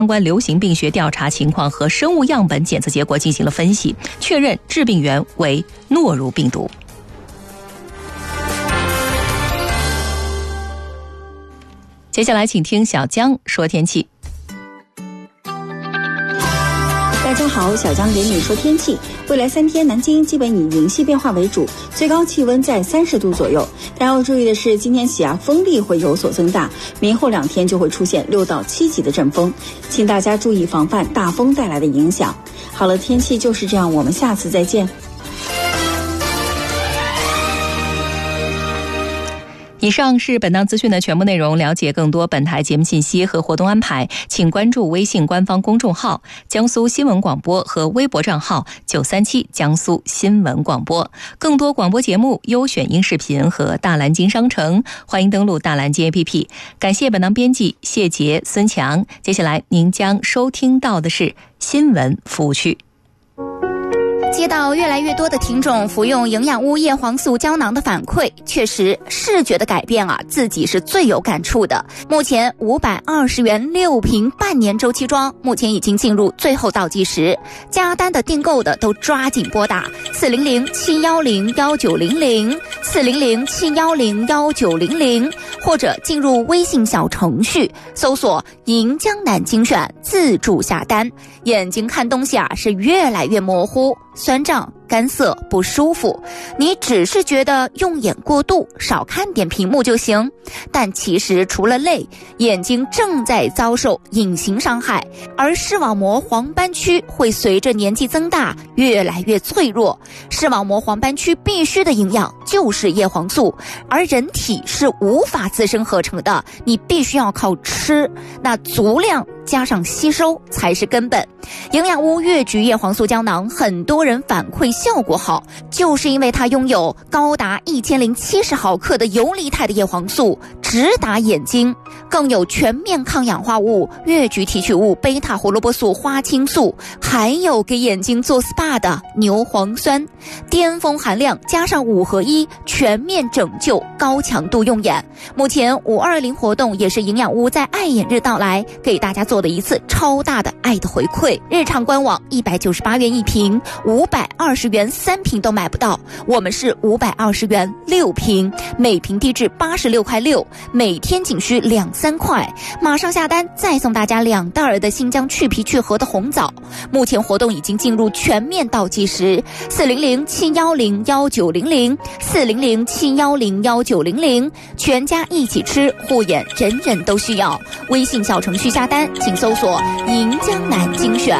相关流行病学调查情况和生物样本检测结果进行了分析，确认致病源为诺如病毒。接下来请听小江说天气。 大家好，小江给你说天气。未来3天，南京基本以云系变化为主，最高气温在30度左右。但要注意的是，今天起风力会有所增大，明后2天就会出现6到7级的阵风，请大家注意防范大风带来的影响。好了，天气就是这样，我们下次再见。 以上是本档资讯的全部内容。了解更多本台节目信息和活动安排，请关注微信官方公众号江苏新闻广播和微博账号937江苏新闻广播。更多广播节目、优选音视频和大蓝鲸商城，欢迎登录大蓝鲸 APP。 感谢本档编辑谢杰、孙强。接下来您将收听到的是新闻服务区。 接到越来越多的听众服用营养屋叶黄素胶囊的反馈，确实视觉的改变自己是最有感触的。目前520元6瓶半年周期装，目前已经进入最后倒计时，加单的订购的都抓紧拨打400-710-1900 400-710-1900，或者进入微信小程序搜索银江南精选自助下单。眼睛看东西是越来越模糊，酸胀、干涩、不舒服，你只是觉得用眼过度，少看点屏幕就行，但其实除了累，眼睛正在遭受隐形伤害，而视网膜黄斑区会随着年纪增大越来越脆弱。视网膜黄斑区必须的营养就是叶黄素，而人体是无法自身合成的，你必须要靠吃，那足量加上吸收才是根本。营养屋越橘叶黄素胶囊，很多人反馈效果好，就是因为它拥有高达1070毫克的游离态的叶黄素，直达眼睛，更有全面抗氧化物、越橘提取物、贝塔胡萝卜素、花青素，还有给眼睛做 SPA 的牛磺酸，巅峰含量加上5合1，全面拯救高强度用眼。目前520活动也是营养屋在爱眼日到来给大家做的一次超大的爱的回馈。日常官网198元1瓶，520元3瓶都买不到，我们是520元6瓶，每瓶低至86块6，每天仅需2-3块，马上下单再送大家2袋的新疆去皮去核的红枣。目前活动已经进入全面倒计时，400-710-1900 400-710-1900，全家一起吃，护眼人人都需要。微信小程序下单请搜索银江南精选。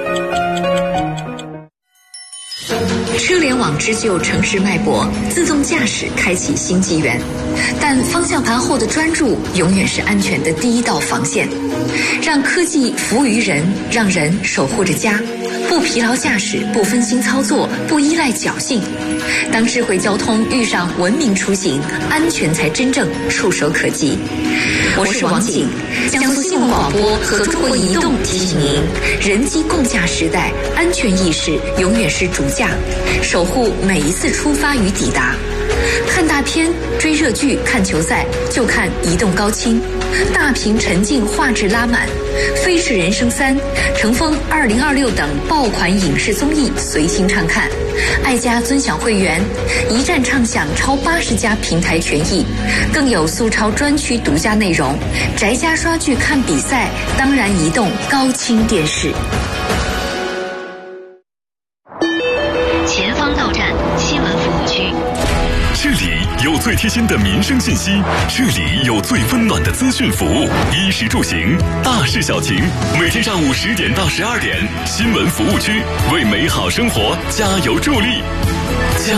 车联网织就城市脉搏，自动驾驶开启新纪元，但方向盘后的专注永远是安全的第一道防线。让科技服务于人，让人守护着家，不疲劳驾驶，不分心操作，不依赖侥幸。当智慧交通遇上文明出行，安全才真正触手可及。我是王景，江苏新闻广播和中国移动提醒您，人机共驾时代，安全意识永远是主驾，守护每一次出发与抵达。看大片、追热剧、看球赛，就看移动高清，大屏沉浸画质拉满，《飞驰人生3》、乘风2026等爆款影视综艺随心畅看，爱家尊享会员，一站畅享超80家平台权益，更有速超专区独家内容。宅家刷剧看比赛，当然移动高清电视。 前方到站新闻服务区。 这里有最贴心的民生信息，这里有最温暖的资讯服务，衣食住行，大事小情。每天上午10点到12点，新闻服务区为美好生活加油助力。